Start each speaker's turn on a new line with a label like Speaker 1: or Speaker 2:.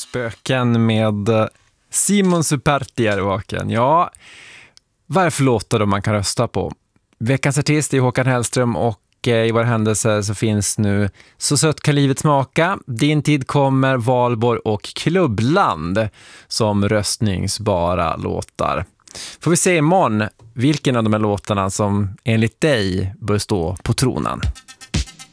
Speaker 1: Spöken med Simon Superti är vaken. Ja, vad är det för låtar man kan rösta på? Veckans artist är Håkan Hellström och i vår händelse så finns nu Så sött kan livet smaka, Din tid kommer, Valborg och Klubbland som röstningsbara låtar. Får vi se imorgon vilken av de här låtarna som enligt dig bör stå på tronen.